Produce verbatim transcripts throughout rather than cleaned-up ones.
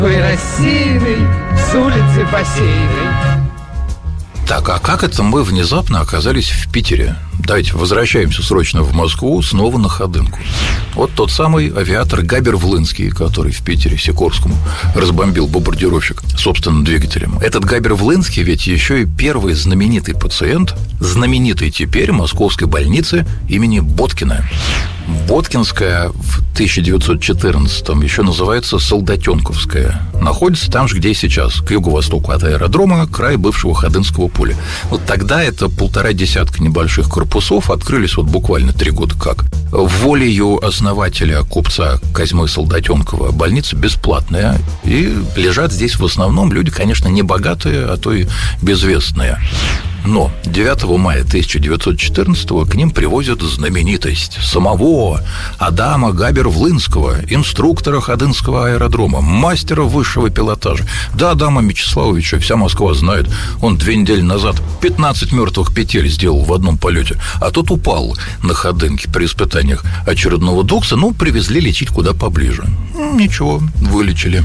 Вы рассеянный с улицы бассейной. Так, а как это мы внезапно оказались в Питере? Давайте возвращаемся срочно в Москву, снова на Ходынку. Вот тот самый авиатор Габер-Влынский, который в Питере Сикорскому разбомбил бомбардировщик собственным двигателем. Этот Габер-Влынский ведь еще и первый знаменитый пациент, знаменитый теперь московской больницы имени Боткина. Боткинская в тысяча девятьсот четырнадцатом еще называется Солдатенковская. Находится там же, где и сейчас, к юго-востоку от аэродрома, край бывшего Ходынского поля. Вот тогда это полтора десятка небольших корпусов открылись вот буквально три года как. Волею основателя, купца Козьмы Солдатенкова, больница бесплатная. И лежат здесь в основном люди, конечно, не богатые, а то и безвестные. Но девятого мая тысяча девятьсот четырнадцатого к ним привозят знаменитость самого Адама Габер-Влынского, инструктора Ходынского аэродрома, мастера высшего пилотажа. Да, Адама Мечиславовича вся Москва знает. Он две недели назад пятнадцать мертвых петель сделал в одном полете, а тот упал на Ходынке при испытаниях очередного дукса. Ну, привезли лечить куда поближе. Ничего, вылечили.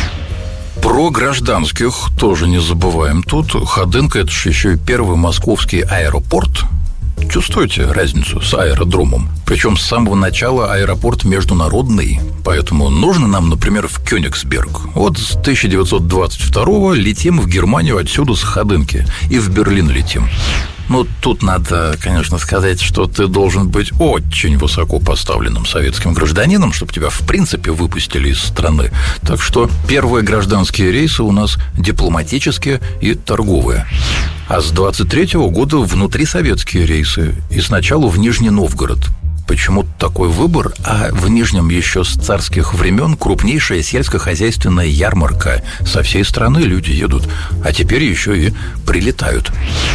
Про гражданских тоже не забываем. Тут Ходынка – это же еще и первый московский аэропорт. Чувствуете разницу с аэродромом? Причем с самого начала аэропорт международный. Поэтому нужно нам, например, в Кёнигсберг. Вот с тысяча девятьсот двадцать второго летим в Германию отсюда с Ходынки. И в Берлин летим. Ну, тут надо, конечно, сказать, что ты должен быть очень высоко поставленным советским гражданином, чтобы тебя, в принципе, выпустили из страны. Так что первые гражданские рейсы у нас дипломатические и торговые. А с двадцать третьего года внутрисоветские рейсы. И сначала в Нижний Новгород. Почему такой выбор? А в Нижнем еще с царских времен крупнейшая сельскохозяйственная ярмарка. Со всей страны люди едут, а теперь еще и прилетают.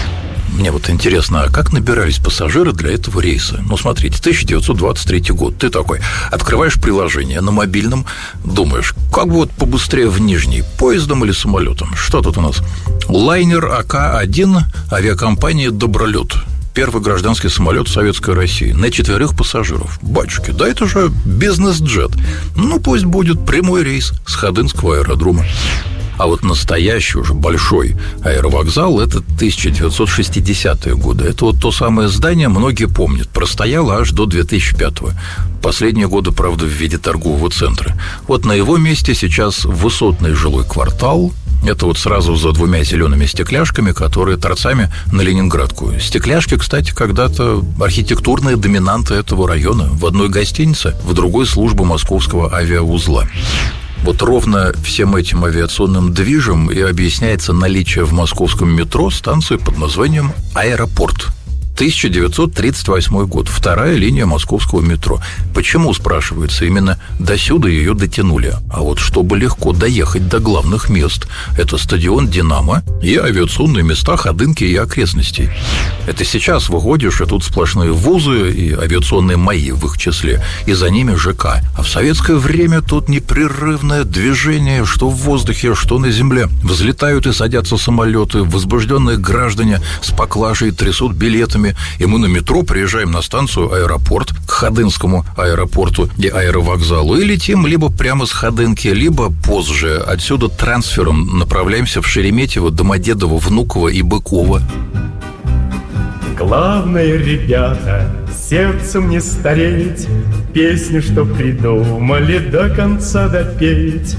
Мне вот интересно, а как набирались пассажиры для этого рейса? Ну, смотрите, тысяча девятьсот двадцать третий год. Ты такой, открываешь приложение на мобильном, думаешь, как бы вот побыстрее в Нижний, поездом или самолетом? Что тут у нас? Лайнер А К один, авиакомпания «Добролет». Первый гражданский самолет Советской России на четверых пассажиров. Батюшки, да это же бизнес-джет. Ну, пусть будет прямой рейс с Ходынского аэродрома. А вот настоящий уже большой аэровокзал – это тысяча девятьсот шестидесятые годы. Это вот то самое здание, многие помнят, простояло аж до две тысячи пятого. Последние годы, правда, в виде торгового центра. Вот на его месте сейчас высотный жилой квартал. Это вот сразу за двумя зелеными стекляшками, которые торцами на Ленинградку. Стекляшки, кстати, когда-то архитектурные доминанты этого района. В одной гостинице, в другой служба московского авиаузла. Вот ровно всем этим авиационным движем и объясняется наличие в московском метро станции под названием «Аэропорт». тысяча девятьсот тридцать восьмой год, вторая линия московского метро. Почему, спрашивается, именно досюда ее дотянули? А вот чтобы легко доехать до главных мест. Это стадион «Динамо» и авиационные места Ходынки и окрестностей. Это сейчас выходишь, и тут сплошные вузы и авиационные МАИ в их числе, и за ними ЖК. А в советское время тут непрерывное движение, что в воздухе, что на земле. Взлетают и садятся самолеты, возбужденные граждане с поклажей трясут билетами. И мы на метро приезжаем на станцию «Аэропорт», к Ходынскому аэропорту и аэровокзалу, и летим либо прямо с Ходынки, либо позже. Отсюда трансфером направляемся в Шереметьево, Домодедово, Внуково и Быково. Главное, ребята, сердцем не стареть, песни, что придумали, до конца допеть.